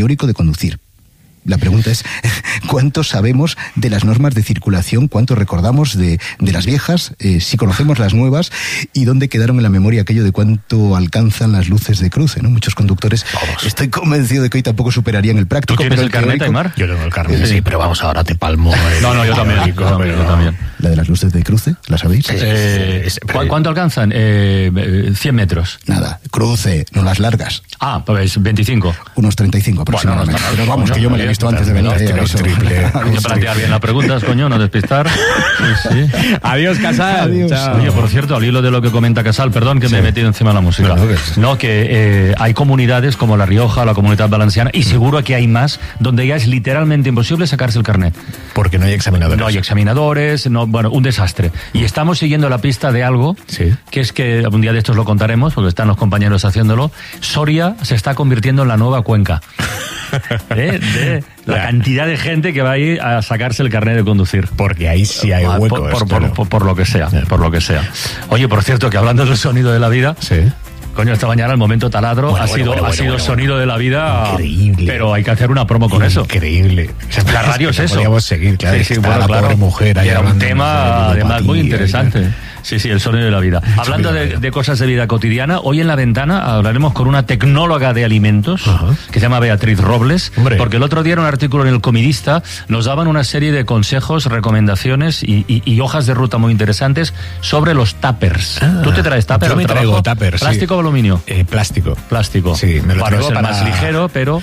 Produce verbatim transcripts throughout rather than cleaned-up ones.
teórico de conducir. La pregunta es, ¿cuánto sabemos de las normas de circulación? ¿Cuánto recordamos de, de las viejas? Eh, si conocemos las nuevas, ¿y dónde quedaron en la memoria aquello de cuánto alcanzan las luces de cruce, ¿no? Muchos conductores, vamos. Estoy convencido de que hoy tampoco superarían el práctico. ¿Tú tienes pero el, el carnet, teórico, Aymar? Yo tengo el carnet, eh, sí, pero vamos, ahora te palmo. El... No, no, yo también, yo también, yo también. La de las luces de cruce, ¿la sabéis? Eh, ¿cu- ¿Cuánto alcanzan? Eh, cien metros. Nada, cruce, no las largas. Ah, pues veinticinco. Unos treinta y cinco aproximadamente. Bueno, no, no, pero vamos, no, que yo me no, lo he visto no, antes de no, venir. no, eh, los eso. triple. Hay que plantear bien las preguntas, coño, no despistar. Sí, sí. Adiós, Casal. Adiós. Chao. Oye, por cierto, al hilo de lo que comenta Casal, perdón que Sí. me he metido encima de la música. No, no, que- No, que eh, hay comunidades como La Rioja, la Comunidad Valenciana, y seguro que hay más, donde ya es literalmente imposible sacarse el carnet. Porque no hay examinadores. No hay examinadores, no, bueno, un desastre. Y estamos siguiendo la pista de algo, Sí. que es que un día de estos lo contaremos, porque están los compañeros haciéndolo. Soria se está convirtiendo en la nueva Cuenca. ¿Eh? De la Ya. cantidad de gente que va a ir a sacarse el carnet de conducir. Porque ahí sí hay Ah, huecos. por, por, claro. por, por, por lo que sea, por lo que sea. Oye, por cierto, que hablando del sonido de la vida, Sí. coño, esta mañana el momento taladro Bueno, ha bueno, sido, bueno, ha bueno, sido bueno, sonido de la vida. Increíble. Pero hay que hacer una promo con eso. Increíble. La radio es eso. Podríamos seguir, claro. Sí, sí, está bueno, la claro. pobre mujer ahí Y era un hablándonos de tema, además, muy ludopatía y interesante. tal. Sí, sí, el sonido de la vida. Hablando de, de cosas de vida cotidiana, hoy en La Ventana hablaremos con una tecnóloga de alimentos, Ajá. que se llama Beatriz Robles, Hombre. porque el otro día en un artículo en El Comidista nos daban una serie de consejos, recomendaciones y, y- y hojas de ruta muy interesantes sobre los tuppers. Ah, ¿Tú te traes tuppers? yo me al traigo trabajo? tuppers, sí. ¿Plástico o aluminio? Eh, plástico. Plástico. Sí, me lo Bueno, traigo es el para- más ligero, pero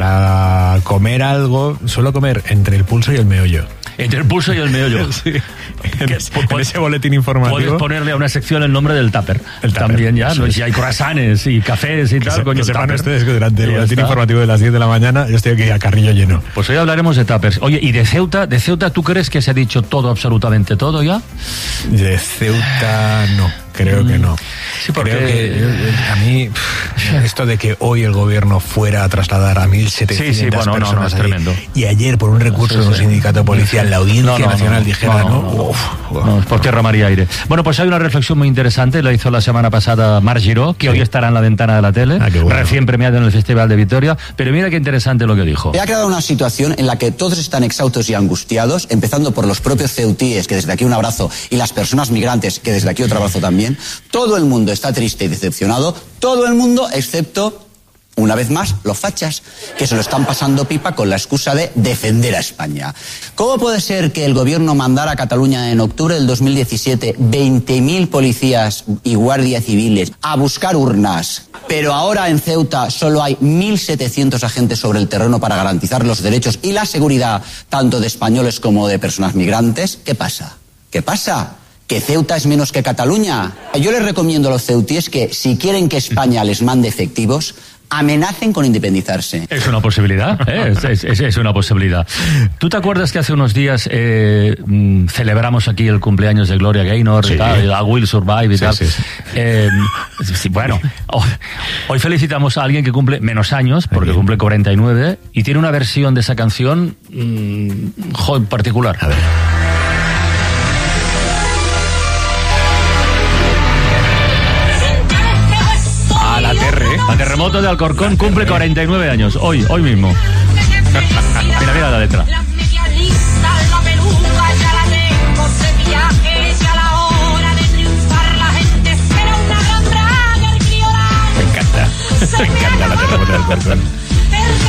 Para comer algo, suelo comer entre el pulso y el meollo. entre el pulso y el meollo. Sí. En, Que- ese- pu- en ese boletín informativo. Puedes ponerle a una sección el nombre del tupper. El tupper, También ya, eso ¿no? es. Si hay croissants y cafés y Que, tal, se- coño, que sepan tupper. ustedes que durante el Y ya boletín está. informativo de las diez de la mañana yo estoy aquí a carrillo lleno. Pues hoy hablaremos de tuppers. Oye, ¿y de Ceuta? ¿De Ceuta tú crees que se ha dicho todo, absolutamente todo ya? De Ceuta no, creo que no. Sí, porque- Creo que eh, a mí pff, esto de que hoy el gobierno fuera a trasladar a mil setecientas Sí, sí, bueno, no, no, personas es allí, tremendo. y ayer por un recurso Sí, de un sí. sindicato policial la Audiencia No, no, Nacional no, dijera no, no, no, no. uf, uf. No, es por tierra, mar y aire. Bueno, pues hay una reflexión muy interesante, la hizo la semana pasada Mar Giró, que Sí. hoy estará en La Ventana de la tele, Ah, qué bueno. recién premiada en el Festival de Vitoria, pero mira qué interesante lo que dijo. Se ha creado una situación en la que todos están exhaustos y angustiados, empezando por los propios ceutíes, que desde aquí un abrazo, y las personas migrantes, que desde aquí otro abrazo también. Todo el mundo está triste y decepcionado, todo el mundo excepto, una vez más, los fachas, que se lo están pasando pipa con la excusa de defender a España. ¿Cómo puede ser que el gobierno mandara a Cataluña en octubre del dos mil diecisiete veinte mil policías y guardias civiles a buscar urnas, pero ahora en Ceuta solo hay mil setecientos agentes sobre el terreno para garantizar los derechos y la seguridad tanto de españoles como de personas migrantes? ¿Qué pasa? ¿Qué pasa? ¿Que Ceuta es menos que Cataluña? Yo les recomiendo a los ceutíes que, si quieren que España les mande efectivos, amenacen con independizarse. Es una posibilidad, ¿eh? es, es, es una posibilidad. ¿Tú te acuerdas que hace unos días eh, mm, celebramos aquí el cumpleaños de Gloria Gaynor Sí. y tal, y la Will Survive y Sí, tal? sí, sí. Eh, sí, bueno, hoy, hoy felicitamos a alguien que cumple menos años, porque cumple cuarenta y nueve, y tiene una versión de esa canción mm, jo, particular. A ver. A la Terre. A Terremoto de Alcorcón cumple cuarenta y nueve años, hoy, hoy mismo. Mira, mira la letra. La media lista, la peluca, ya la tengo de viaje, ya la hora de triunfar, la gente espera una gran braga, el criolán. Me encanta. Me encanta la Terremoto del Alcorcón.